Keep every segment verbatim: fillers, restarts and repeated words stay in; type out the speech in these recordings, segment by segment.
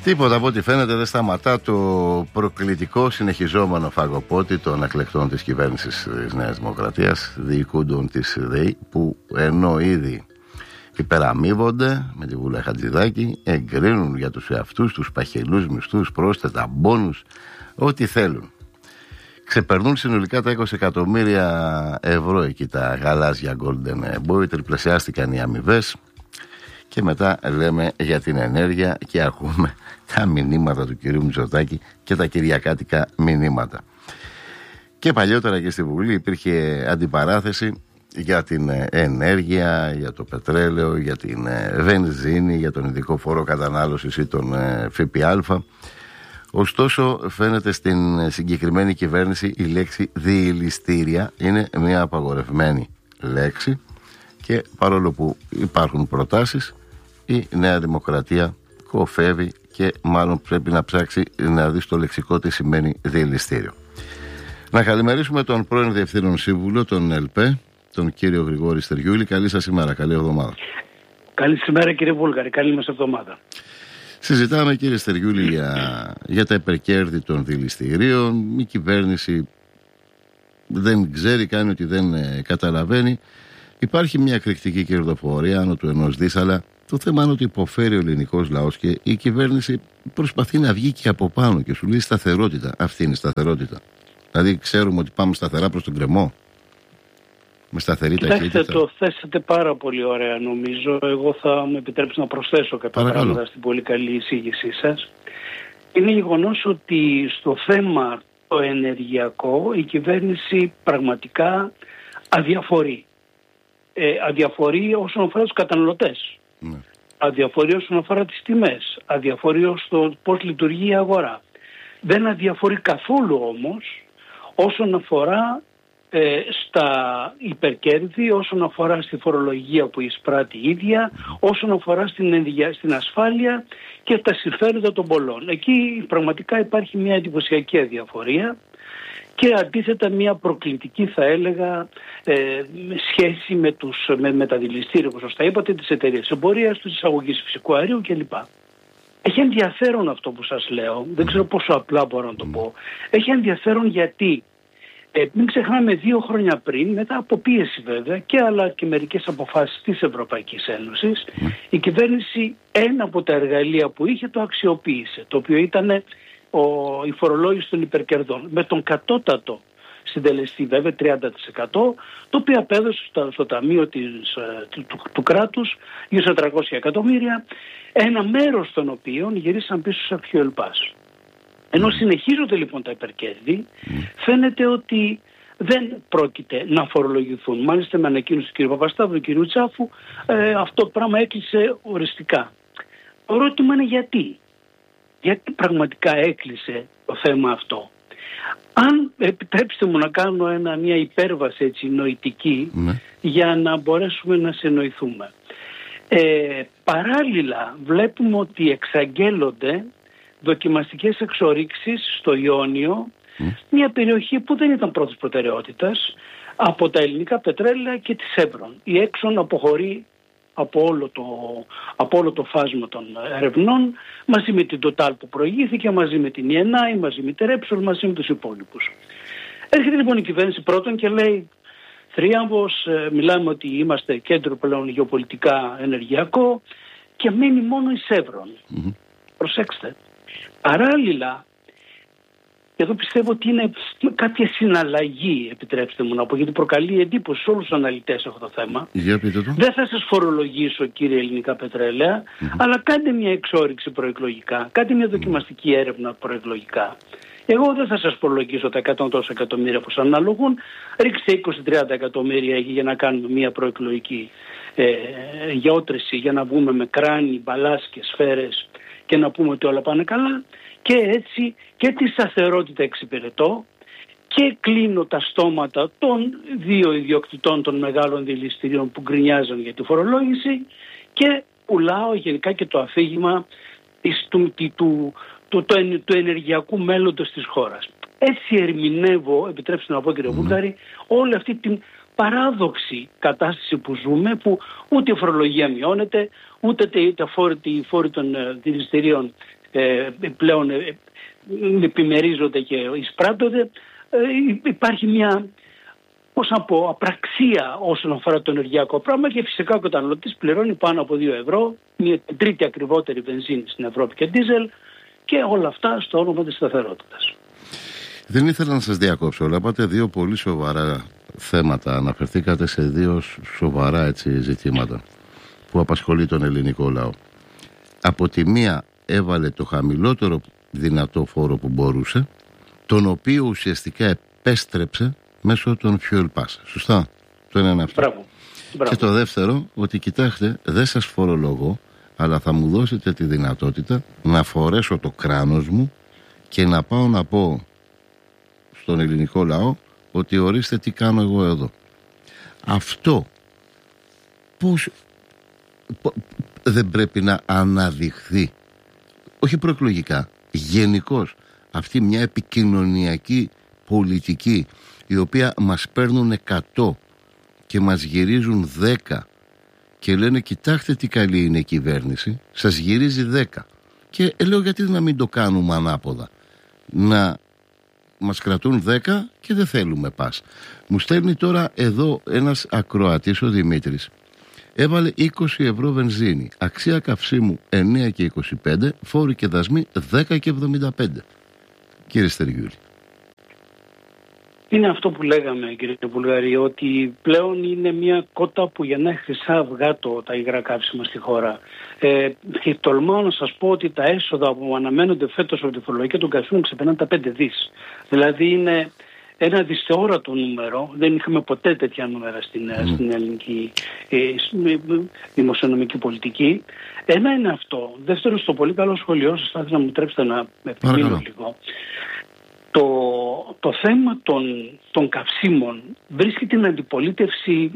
Τίποτα από ό,τι φαίνεται δεν σταματά το προκλητικό συνεχιζόμενο φαγοπότη των εκλεκτών της κυβέρνησης της Νέας Δημοκρατίας, διοικούντων της ΔΕΗ, που ενώ ήδη υπεραμείβονται με τη Βούλα Χατζηδάκη, εγκρίνουν για τους εαυτούς τους παχυλούς μισθούς, πρόσθετα, μπόνους, ό,τι θέλουν. Ξεπερνούν συνολικά τα είκοσι εκατομμύρια ευρώ εκεί τα γαλάζια Golden Boy, τριπλασιάστηκαν οι αμοιβές. Και μετά λέμε για την ενέργεια και ακούμε τα μηνύματα του κυρίου Μητσοτάκη και τα κυριακάτικα μηνύματα. Και παλιότερα και στη Βουλή υπήρχε αντιπαράθεση για την ενέργεια, για το πετρέλαιο, για την βενζίνη, για τον ειδικό φόρο κατανάλωσης ή τον ΦΠΑ. Ωστόσο φαίνεται στην συγκεκριμένη κυβέρνηση η λέξη διηλιστήρια είναι μια απαγορευμένη λέξη, και παρόλο που υπάρχουν προτάσεις, η Νέα Δημοκρατία κοφεύει και μάλλον πρέπει να ψάξει να δει στο λεξικό τι σημαίνει διελιστήριο. Να καλημερίσουμε τον πρώην Διευθύνων Σύμβουλο, τον ΕΛΠΕ, τον κύριο Γρηγόρη Στεριούλη. Καλή σας ημέρα, καλή εβδομάδα. Καλή ημέρα κύριε Βούλγαρη, καλή μας εβδομάδα. Συζητάμε κύριε Στεριούλη για, για τα υπερκέρδη των διελιστηρίων. Η κυβέρνηση δεν ξέρει, κάνει ότι δεν ε, καταλαβαίνει. Υπάρχει μια εκρηκτική κερδοφορία άνω του ενός δις, αλλά το θέμα είναι ότι υποφέρει ο ελληνικός λαός και η κυβέρνηση προσπαθεί να βγει και από πάνω και σου λέει σταθερότητα. Αυτή είναι η σταθερότητα. Δηλαδή ξέρουμε ότι πάμε σταθερά προς τον κρεμό. Με σταθερή ταχύτητα. Κοιτάξτε, το θέσατε πάρα πολύ ωραία νομίζω. Εγώ θα μου επιτρέψω να προσθέσω κάποια πράγματα στην πολύ καλή εισήγησή σας. Είναι γεγονός ότι στο θέμα το ενεργειακό η κυβέρνηση πραγματικά αδιαφορεί. Ε, αδιαφορεί όσον αφορά τους καταναλωτές. Ναι. Αδιαφορεί όσον αφορά τις τιμές. Αδιαφορεί στο πώς λειτουργεί η αγορά. Δεν αδιαφορεί καθόλου όμως όσον αφορά ε, στα υπερκέρδη, όσον αφορά στη φορολογία που εισπράττει η ίδια, όσον αφορά στην, στην ασφάλεια και τα συμφέροντα των πολλών. Εκεί πραγματικά υπάρχει μια εντυπωσιακή αδιαφορία και αντίθετα μια προκλητική, θα έλεγα, ε, σχέση με, τους, με, με τα δηληστήρια, όπως σωστά είπατε, της εταιρείας εμπορίας, της εισαγωγής φυσικού αερίου κλπ. Έχει ενδιαφέρον αυτό που σας λέω, δεν ξέρω πόσο απλά μπορώ να το πω. Έχει ενδιαφέρον γιατί, ε, μην ξεχνάμε, δύο χρόνια πριν, μετά από πίεση βέβαια και αλλά και μερικές αποφάσεις της Ευρωπαϊκής Ένωσης, η κυβέρνηση ένα από τα εργαλεία που είχε το αξιοποίησε, το οποίο ήταν Ο, η φορολόγηση των υπερκερδών με τον κατώτατο συντελεστή βέβαια τριάντα τοις εκατό, το οποίο απέδωσε στο, στο ταμείο της, του, του, του κράτους για τετρακόσια εκατομμύρια, ένα μέρος των οποίων γυρίσαν πίσω σε αρχαιολπάς. Ενώ συνεχίζονται λοιπόν τα υπερκέρδη, φαίνεται ότι δεν πρόκειται να φορολογηθούν. Μάλιστα με ανακοίνωση του κ. Παπασταύρου, του κ. Τσάφου, ε, αυτό το πράγμα έκλεισε οριστικά. Το ερώτημα είναι γιατί. Γιατί πραγματικά έκλεισε το θέμα αυτό. Αν επιτρέψτε μου να κάνω ένα, μια υπέρβαση έτσι νοητική, ναι, για να μπορέσουμε να συνοηθούμε. Ε, παράλληλα βλέπουμε ότι εξαγγέλλονται δοκιμαστικές εξορίξεις στο Ιόνιο, mm. μια περιοχή που δεν ήταν πρώτης προτεραιότητας, από τα ελληνικά πετρέλαια και τη Σέβρον. Η Έξον αποχωρεί από όλο, το, από όλο το φάσμα των ερευνών, μαζί με την Total που προηγήθηκε, μαζί με την ι εν άι, μαζί με τη Repsol, μαζί με τους υπόλοιπους. Έρχεται λοιπόν η κυβέρνηση πρώτον και λέει θρίαμβος, ε, μιλάμε ότι είμαστε κέντρο πλέον γεωπολιτικά ενεργειακό και μένει μόνο η Σέβρον. Mm-hmm. Προσέξτε. Παράλληλα, και εδώ πιστεύω ότι είναι κάποια συναλλαγή, επιτρέψτε μου να πω, γιατί προκαλεί εντύπωση σε όλους τους αναλυτές αυτό το θέμα. Δεν θα σας φορολογήσω, κύριε ελληνικά πετρέλαια, mm-hmm. αλλά κάντε μια εξόρυξη προεκλογικά, κάντε μια δοκιμαστική έρευνα προεκλογικά. Εγώ δεν θα σας φορολογήσω τα εκατό τόσα εκατομμύρια που σας αναλογούν, ρίξτε είκοσι με τριάντα εκατομμύρια για να κάνουμε μια προεκλογική ε, γεώτρηση, για να βγούμε με κράνη, μπαλάς και σφαίρες και να πούμε ότι όλα πάνε καλά. Και έτσι και τη σταθερότητα εξυπηρετώ και κλείνω τα στόματα των δύο ιδιοκτητών των μεγάλων δηληστηρίων που γκρινιάζαν για τη φορολόγηση και πουλάω γενικά και το αφήγημα της, του, του, του, του, του, του ενεργειακού μέλλοντος της χώρας. Έτσι ερμηνεύω, επιτρέψτε να πω κύριε Βούλγαρη, όλη αυτή την παράδοξη κατάσταση που ζούμε, που ούτε η φορολογία μειώνεται, ούτε οι φόροι των δηληστηρίων ε, πλέον ε, επιμερίζονται και εισπράττονται, ε, υπάρχει μια, πώς να πω, απραξία όσον αφορά το ενεργειακό πράγμα και φυσικά ο καταναλωτής πληρώνει πάνω από δύο ευρώ, μια τρίτη ακριβότερη βενζίνη στην Ευρώπη και ντίζελ και όλα αυτά στο όνομα της σταθερότητας. Δεν ήθελα να σας διακόψω, αλλά πάτε δύο πολύ σοβαρά θέματα. Αναφερθήκατε σε δύο σοβαρά έτσι, ζητήματα που απασχολεί τον ελληνικό λαό. Από τη μία έβαλε το χαμηλότερο δυνατό φόρο που μπορούσε, τον οποίο ουσιαστικά επέστρεψε μέσω των fuel pass. Σωστά? Το ένα είναι αυτό. Μπράβο. Μπράβο. Και το δεύτερο, ότι κοιτάξτε, δεν σας φορολογώ, αλλά θα μου δώσετε τη δυνατότητα να φορέσω το κράνος μου και να πάω να πω στον ελληνικό λαό ότι ορίστε τι κάνω εγώ εδώ. Αυτό πώς δεν πρέπει να αναδειχθεί, όχι προεκλογικά, γενικώς, αυτή μια επικοινωνιακή πολιτική η οποία μας παίρνουν εκατό και μας γυρίζουν δέκα και λένε κοιτάξτε τι καλή είναι η κυβέρνηση, σας γυρίζει δέκα και λέω γιατί να μην το κάνουμε ανάποδα, να μας κρατούν δέκα και δεν θέλουμε πας. Μου στέλνει τώρα εδώ ένας ακροατής, ο Δημήτρης, έβαλε είκοσι ευρώ βενζίνη, αξία καυσίμου εννέα και είκοσι πέντε, φόροι και δασμοί δέκα και εβδομήντα πέντε. Κύριε Στεργιούλη. Είναι αυτό που λέγαμε, κύριε Βουλγαρή, ότι πλέον είναι μια κότα που γεννάει χρυσά αυγά το, τα υγρά καύσιμα στη χώρα. Ε, και τολμάω να σας πω ότι τα έσοδα που αναμένονται φέτος από τη φορολογία των καυσίμων ξεπερνάνε τα πέντε δις. Δηλαδή είναι ένα δυσθεόρατο νούμερο. Δεν είχαμε ποτέ τέτοια νούμερα στην, mm. στην ελληνική ε, δημοσιονομική πολιτική. Ένα είναι αυτό. Δεύτερο, στο πολύ καλό σχολείο σας θα ήθελα να μου τρέψετε να επιμείνω λίγο. Το, το θέμα των, των καυσίμων βρίσκει την αντιπολίτευση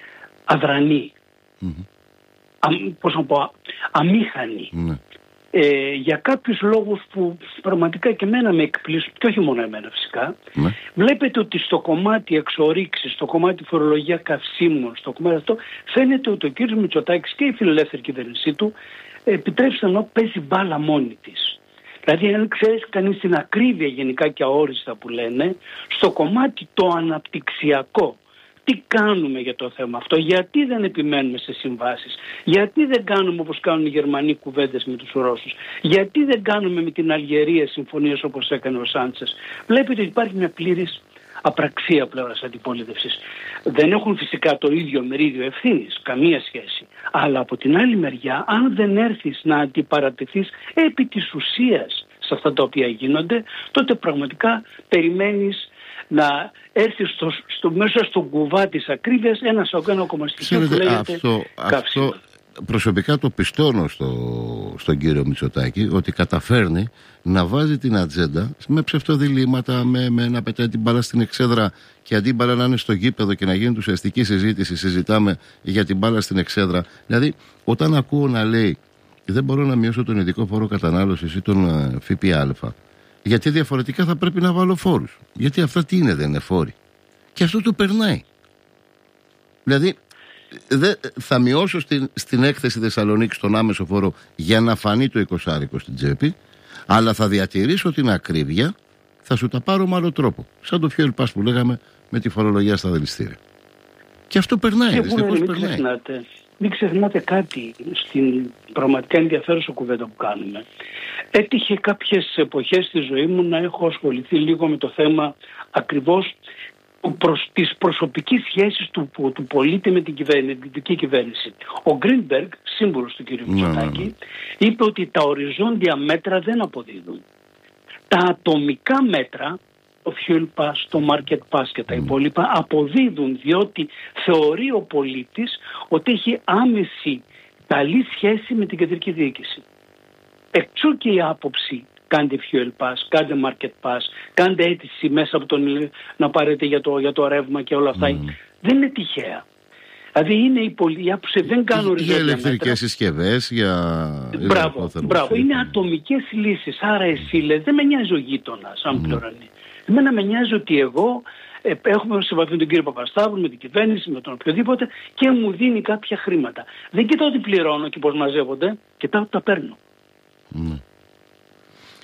αδρανή, mm-hmm. Α, πώς να πω, αμήχανη, mm-hmm. ε, για κάποιους λόγους που πραγματικά και εμένα με εκπλήσουν, και όχι μόνο εμένα φυσικά. Mm-hmm. Βλέπετε ότι στο κομμάτι εξορίξης, στο κομμάτι φορολογία καυσίμων, στο κομμάτι αυτό, φαίνεται ότι ο κύριος Μητσοτάκης και η φιλελεύθερη κυβέρνησή του, επιτρέψτε να παίζει μπάλα μόνη της. Δηλαδή αν ξέρεις κανείς την ακρίβεια γενικά και αόριστα που λένε, στο κομμάτι το αναπτυξιακό, τι κάνουμε για το θέμα αυτό, γιατί δεν επιμένουμε σε συμβάσεις, γιατί δεν κάνουμε όπως κάνουν οι Γερμανοί κουβέντες με τους Ρώσους, γιατί δεν κάνουμε με την Αλγερία συμφωνίες όπως έκανε ο Σάντσες. Βλέπετε ότι υπάρχει μια πλήρης απραξία πλευράς αντιπολίτευσης. Δεν έχουν φυσικά το ίδιο μερίδιο ευθύνης, καμία σχέση. Αλλά από την άλλη μεριά, αν δεν έρθεις να αντιπαρατεθείς επί της ουσίας σε αυτά τα οποία γίνονται, τότε πραγματικά περιμένεις να έρθεις στο, στο, μέσα στον κουβά της ακρίβειας ένα σοκάνο κομμαστικό που λέγεται αυτό, αυτό προσωπικά το πιστώνω στο, στον κύριο Μητσοτάκη, ότι καταφέρνει να βάζει την ατζέντα με ψευτοδιλήμματα, με, με να πετάει την μπάλα στην εξέδρα και αντί μπάλα να είναι στο γήπεδο και να γίνει ουσιαστική συζήτηση, συζητάμε για την μπάλα στην εξέδρα. Δηλαδή, όταν ακούω να λέει δεν μπορώ να μειώσω τον ειδικό φόρο κατανάλωσης ή τον ΦΠΑ, γιατί διαφορετικά θα πρέπει να βάλω φόρους. Γιατί αυτά τι είναι, δεν είναι φόροι. Και αυτό το περνάει. Δηλαδή, δε, θα μειώσω στην, στην έκθεση Θεσσαλονίκη τον άμεσο φόρο για να φανεί το εικοσάρικο στην τσέπη, αλλά θα διατηρήσω την ακρίβεια, θα σου τα πάρω με άλλο τρόπο. Σαν το fuel pass που λέγαμε με τη φορολογία στα δηληστήρια. Και αυτό περνάει, και δυστυχώς μην περνάει. Ξεχνάτε, μην ξεχνάτε κάτι στην πραγματικά ενδιαφέρουσα κουβέντα που κάνουμε. Έτυχε κάποιες εποχές στη ζωή μου να έχω ασχοληθεί λίγο με το θέμα ακριβώς προς, της προσωπικής σχέσης του, του πολίτη με την κυβερνητική κυβέρνηση. Ο Γκρίνμπεργκ, σύμβουλος του κ. Μητσοτάκη, είπε ότι τα οριζόντια μέτρα δεν αποδίδουν. Τα ατομικά μέτρα, το fuel pass, το market pass και τα υπόλοιπα, αποδίδουν, διότι θεωρεί ο πολίτης ότι έχει άμεση καλή σχέση με την κεντρική διοίκηση. Εξού και η άποψη κάντε fuel pass, κάντε market pass, κάντε αίτηση μέσα από τον να πάρετε για το, για το ρεύμα και όλα αυτά. Mm. Δεν είναι τυχαία. Δηλαδή είναι οι πολυάποψη, δεν κάνουν για ηλεκτρικές συσκευές, για... Μπράβο, μπράβο. Είναι ατομικές λύσεις. Άρα εσύ λες, δεν με νοιάζει ο γείτονας αν mm. πληρώνει. Εμένα με νοιάζει ότι εγώ ε, έχουμε συμβαθεί με τον κύριο Παπασταύρου, με την κυβέρνηση, με τον οποιοδήποτε και μου δίνει κάποια χρήματα. Δεν κοιτάω τι πληρώνω και πώς μαζεύονται, κοιτάω ότι τα παίρνω. Mm.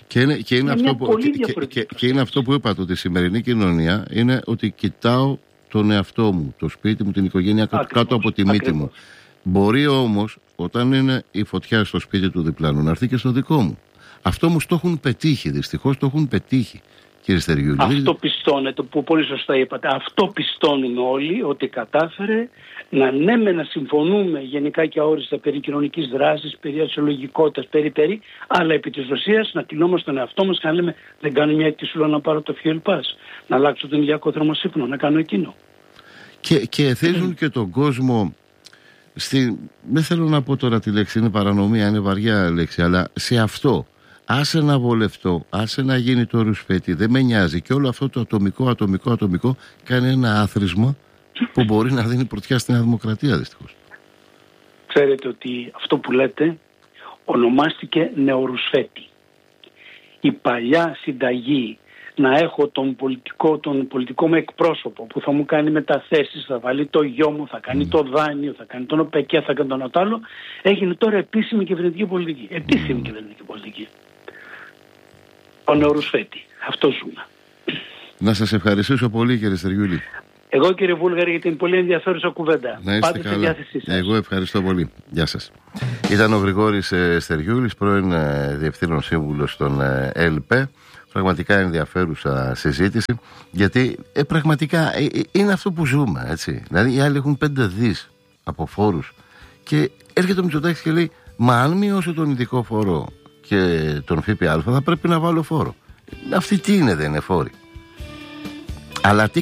Και είναι, και είναι, είναι, αυτό, που, και, και, και είναι αυτό που είπατε, ότι η σημερινή κοινωνία είναι ότι κοιτάω τον εαυτό μου, το σπίτι μου, την οικογένεια ακριβώς, κάτω από τη μύτη μου. Μπορεί όμως, όταν είναι η φωτιά στο σπίτι του διπλανού, να έρθει και στο δικό μου. Αυτό όμως το έχουν πετύχει, δυστυχώς το έχουν πετύχει, κύριε Στεριούλη. Αυτό πιστώνεται, που πολύ σωστά είπατε. Αυτό πιστώνουν όλοι, ότι κατάφερε να ναι με να συμφωνούμε γενικά και αόριστα περί κοινωνικής δράσης, περί αξιολογικότητας, περί περί, αλλά επί της Ρωσίας να τεινόμαστε τον εαυτό μας και να λέμε δεν κάνω μια αιτησούλα να πάρω το fuel pass, να αλλάξω τον ηλιακό θερμοσύφωνο, να κάνω εκείνο. Και, και εθίζουν mm. και τον κόσμο, στη, δεν θέλω να πω τώρα τη λέξη, είναι παρανομία, είναι βαριά λέξη, αλλά σε αυτό. Άσε να βολευτώ, άσε να γίνει το ρουσφέτη, δεν με νοιάζει. Και όλο αυτό το ατομικό, ατομικό, ατομικό κάνει ένα άθροισμα που μπορεί να δίνει πρωτιά στην δημοκρατία, δυστυχώς. Ξέρετε ότι αυτό που λέτε ονομάστηκε νεορουσφέτη. Η παλιά συνταγή να έχω τον πολιτικό, τον πολιτικό μου εκπρόσωπο που θα μου κάνει μεταθέσεις, θα βάλει το γιο μου, θα κάνει mm. το δάνειο, θα κάνει τον ΟΠΕΚΕ, θα κάνει τον ατάλλο, έγινε τώρα επίσημη κυβερνητική πολιτική. Επίσημη mm. κυβερνητική πολιτική. Ο νεορουσφέτη. Αυτό ζούμε. Να σας ευχαριστήσω πολύ, κύριε Στεριούλη. Εγώ, κύριε Βούλγαρη, για την πολύ ενδιαφέρουσα κουβέντα. Να είστε Πάτε στη διάθεσή σας. Εγώ ευχαριστώ πολύ. Γεια σας. Ήταν ο Γρηγόρης ε, Στεριούλης, πρώην ε, Διευθύνων Σύμβουλος των ε, ΕΛΠΕ. Πραγματικά ενδιαφέρουσα συζήτηση, γιατί ε, πραγματικά ε, ε, είναι αυτό που ζούμε, έτσι. Δηλαδή οι άλλοι έχουν πέντε δις από φόρους και έρχεται ο Μητσοτάκης και λέει, μα αν μειώσω τον ειδικό φόρο και τον ΦΠΑ θα πρέπει να βάλω φόρο. Αυτοί τι είναι, δεν είναι φόροι. Αλλά τι